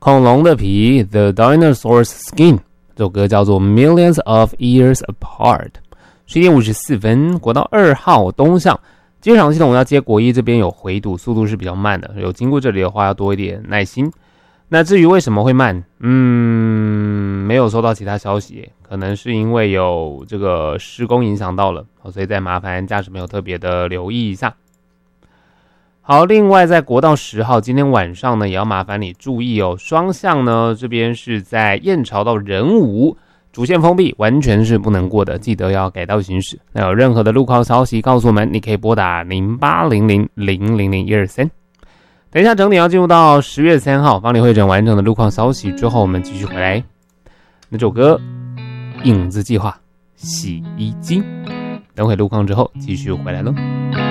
恐龙的皮 The Dinosaur's Skin， 这首歌叫做 Millions of Years Apart。 11点54分，国道2号东向机场系统要接国一，这边有回堵，速度是比较慢的，有经过这里的话要多一点耐心。那至于为什么会慢，没有收到其他消息，可能是因为有这个施工影响到了，所以再麻烦驾驶朋友特别的留意一下。好，另外在国道10号，今天晚上呢也要麻烦你注意哦，双向呢这边是在燕巢到仁武，主线封闭，完全是不能过的，记得要改道行驶。那有任何的路况消息告诉我们，你可以拨打0800000123。等一下整点要进入到10月3号方里会诊完整的路况消息之后，我们继续回来。那首歌影子计划洗衣机，等会路况之后继续回来咯。